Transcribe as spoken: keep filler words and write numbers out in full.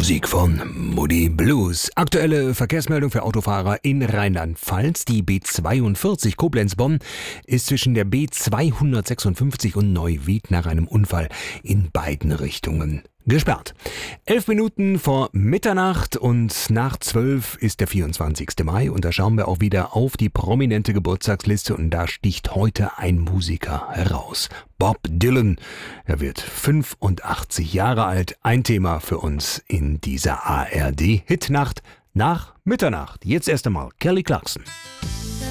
Musik von Moody Blues. Aktuelle Verkehrsmeldung für Autofahrer in Rheinland-Pfalz. Die B zweiundvierzig Koblenz-Bonn ist zwischen der B zweihundertsechsundfünfzig und Neuwied nach einem Unfall in beiden Richtungen gesperrt. Elf Minuten vor Mitternacht und nach zwölf ist der vierundzwanzigste Mai und da schauen wir auch wieder auf die prominente Geburtstagsliste und da sticht heute ein Musiker heraus. Bob Dylan. Er wird fünfundachtzig Jahre alt. Ein Thema für uns in dieser A R D-Hitnacht nach Mitternacht. Jetzt erst einmal Kelly Clarkson.